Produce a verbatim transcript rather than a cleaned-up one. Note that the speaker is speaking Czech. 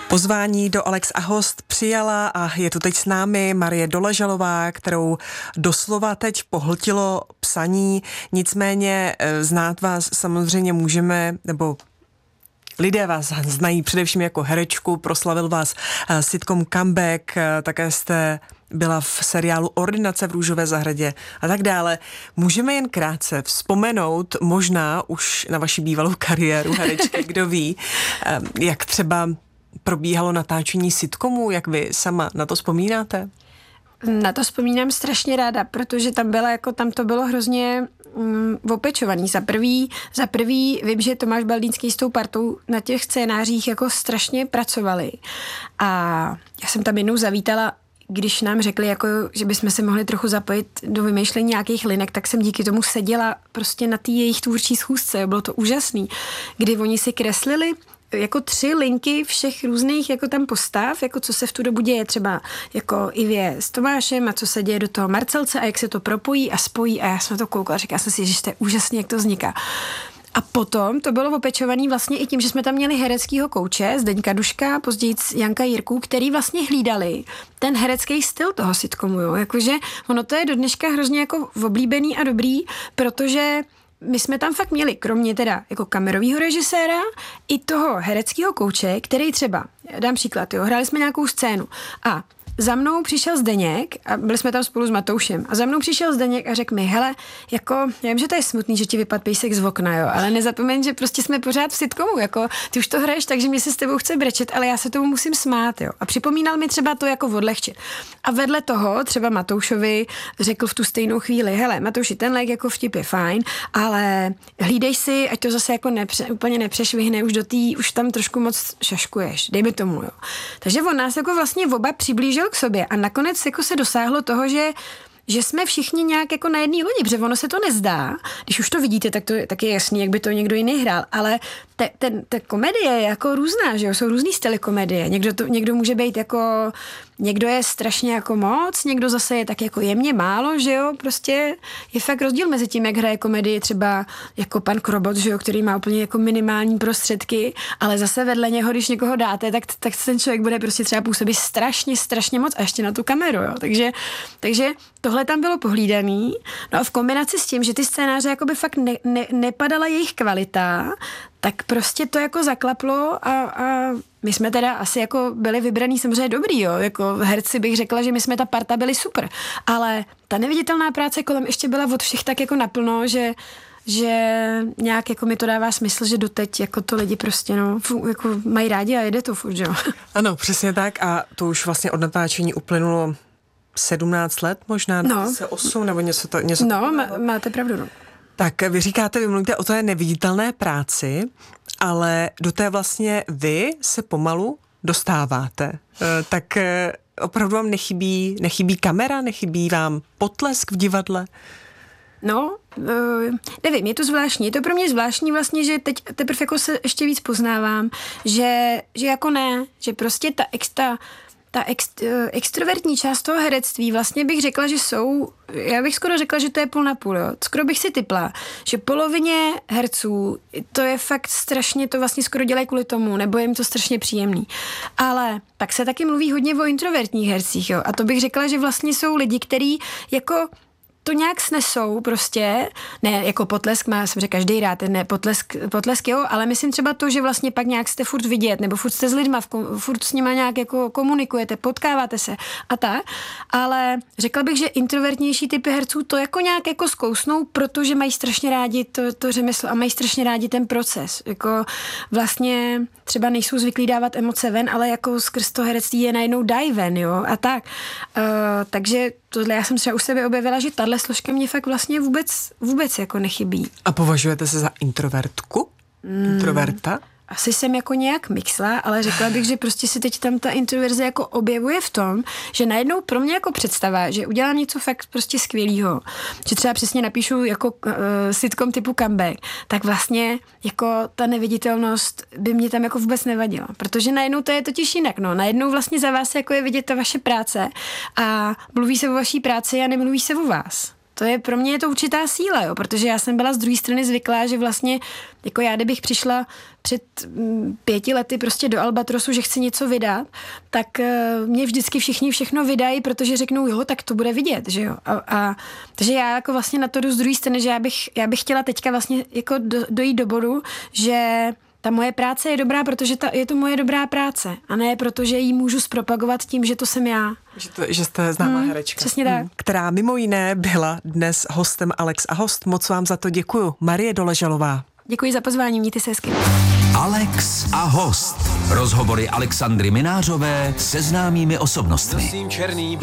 Pozvání do Alex a host přijala a je tu teď s námi Marie Doležalová, kterou doslova teď pohltilo psaní, nicméně znát vás samozřejmě můžeme, nebo lidé vás znají především jako herečku, proslavil vás sitcom Comeback, také jste byla v seriálu Ordinace v Růžové zahradě a tak dále. Můžeme jen krátce vzpomenout možná už na vaši bývalou kariéru herečky, kdo ví, jak třeba probíhalo natáčení sitcomu, jak vy sama na to vzpomínáte? Na to vzpomínám strašně ráda, protože tam byla jako, tam to bylo hrozně mm, opečovaný. Za prvý, za prvý vím, že Tomáš Baldýnský s tou partou na těch scénářích jako strašně pracovali. A já jsem tam jednou zavítala, když nám řekli, jako, že bychom se mohli trochu zapojit do vymýšlení nějakých linek, tak jsem díky tomu seděla prostě na té jejich tvůrčí schůzce. Bylo to úžasný, kdy oni si kreslili jako tři linky všech různých jako tam postav, jako co se v tu dobu děje třeba jako Ivě s Tomášem a co se děje do toho Marcelce a jak se to propojí a spojí a já jsem to koukala a říkala jsem si, že to je úžasný, jak to vzniká. A potom to bylo opečovaný vlastně i tím, že jsme tam měli hereckýho kouče, Zdeňka Duška, později Janka Jirku, který vlastně hlídali ten herecký styl toho sitcomu, jo. Jakože ono to je do dneška hrozně jako oblíbený a dobrý, protože my jsme tam fakt měli, kromě teda jako kamerového režiséra, i toho hereckého kouče, který třeba, dám příklad, jo, hráli jsme nějakou scénu a za mnou přišel Zdeněk a byli jsme tam spolu s Matoušem a za mnou přišel Zdeněk a řekl mi, hele, jako, já vím, že to je smutný, že ti vypadl pejsek z okna, jo, ale nezapomeň, že prostě jsme pořád v sitcomu, jako, ty už to hraješ, takže mě se s tebou chce brečet, ale já se tomu musím smát, jo. A připomínal mi třeba to jako odlehčit. A vedle toho třeba Matoušovi řekl v tu stejnou chvíli, hele, Matouši, ten lék jako vtip je fajn, ale hlídej si, ať to zase jako nepře, úplně nepřešvihne, už do tý, už tam trošku moc šaškuješ, dejme tomu, jo. Takže on nás jako vlastně oba přiblížil k sobě a nakonec jako se dosáhlo toho, že že jsme všichni nějak jako na jedné lodi, protože ono se to nezdá. Když už to vidíte, tak to tak je jasný, jak by to někdo jiný hrál, ale te, ten, ta komedie je jako různá, že jo, jsou různý styly komedie. Někdo, to, někdo může být jako, někdo je strašně jako moc, někdo zase je tak jako jemně málo, že jo, prostě je fakt rozdíl mezi tím, jak hraje komedii třeba jako pan Krobot, že jo, který má úplně jako minimální prostředky, ale zase vedle něho, když někoho dáte, tak, tak ten člověk bude prostě třeba působit strašně, strašně moc a ještě na tu kameru, jo, takže, takže tohle tam bylo pohlídaný, no a v kombinaci s tím, že ty scénáře jakoby fakt ne, ne, nepadala jejich kvalita, tak prostě to jako zaklaplo a, a my jsme teda asi jako byli vybraný samozřejmě dobrý, jo, jako herci bych řekla, že my jsme ta parta byli super, ale ta neviditelná práce kolem ještě byla od všech tak jako naplno, že že nějak jako mi to dává smysl, že doteď jako to lidi prostě no, fů, jako mají rádi a jede to furt, jo. Ano, přesně tak a to už vlastně od natáčení uplynulo sedmnáct let možná, no. osm nebo něco to, něco No, má, máte pravdu, no. Tak vy říkáte, vy mluvíte o té neviditelné práci, ale do té vlastně vy se pomalu dostáváte. E, tak e, opravdu vám nechybí, nechybí kamera, nechybí vám potlesk v divadle? No, uh, nevím, je to zvláštní. Je to pro mě zvláštní vlastně, že teď teprve jako se ještě víc poznávám, že, že jako ne, že prostě ta extra ta ex, extrovertní část toho herectví vlastně bych řekla, že jsou, já bych skoro řekla, že to je půl na půl, jo. Skoro bych si tipla, že polovině herců to je fakt strašně, to vlastně skoro dělají kvůli tomu, nebo je jim to strašně příjemný. Ale pak se taky mluví hodně o introvertních hercích, jo. A to bych řekla, že vlastně jsou lidi, kteří jako to nějak snesou prostě, ne jako potlesk, má jsem řekla každý rád, ne potlesk, potlesk jo, ale myslím třeba to, že vlastně pak nějak jste furt vidět, nebo furt jste s lidma, furt s nima nějak jako komunikujete, potkáváte se a tak, ale řekla bych, že introvertnější typy herců to jako nějak jako zkousnou, protože mají strašně rádi to, to řemeslo a mají strašně rádi ten proces, jako vlastně třeba nejsou zvyklí dávat emoce ven, ale jako skrz to herectví je najednou dají ven, jo, a tak, uh, takže tohle já jsem třeba u sebe objevila, že tahle složka mě fakt vlastně vůbec, vůbec jako nechybí. A považujete se za introvertku? Mm, Introverta? Asi jsem jako nějak mixla, ale řekla bych, že prostě si teď tam ta introverze jako objevuje v tom, že najednou pro mě jako představa, že udělám něco fakt prostě skvělýho, že třeba přesně napíšu jako uh, sitcom typu Comeback, tak vlastně jako ta neviditelnost by mě tam jako vůbec nevadila, protože najednou to je totiž jinak, no, najednou vlastně za vás jako je vidět ta vaše práce a mluví se o vaší práci a nemluví se o vás. to je pro mě je to určitá síla, jo, protože já jsem byla z druhé strany zvyklá, že vlastně, jako já, kdybych přišla před m, pěti lety prostě do Albatrosu, že chci něco vydat, tak uh, mě vždycky všichni všechno vydají, protože řeknou, jo, tak to bude vidět, že jo. A, a takže já jako vlastně na to jdu z druhé strany, že já bych, já bych chtěla teďka vlastně jako do, dojít do bodu, že ta moje práce je dobrá, protože ta, je to moje dobrá práce a ne protože ji můžu zpropagovat tím, že to jsem já. Že, to, že jste známá hmm, herečka. Přesně tak. Hmm. Která mimo jiné byla dnes hostem Alex a host. Moc vám za to děkuju. Marie Doležalová. Děkuji za pozvání, mějte se hezky. Alex a host. Rozhovory Alexandry Minářové se známými osobnostmi.